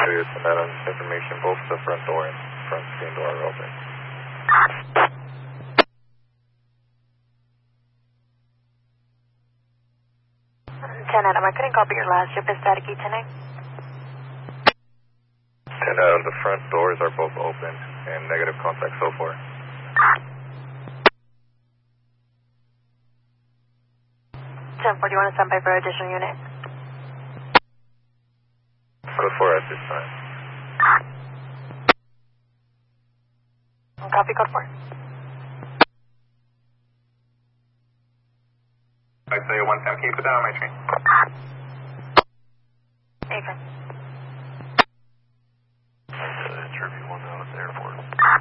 Clear to that information. Both the front door and front screen door are open. 10 Adam, I couldn't copy your last ship. Is static E10A? 10 Adam, the front doors are both open and negative contact so far. 10-4, do you want to stand by for additional unit? Code 4 at this time. Copy code 4. I'd say 110, can you put that on my screen? Affirm.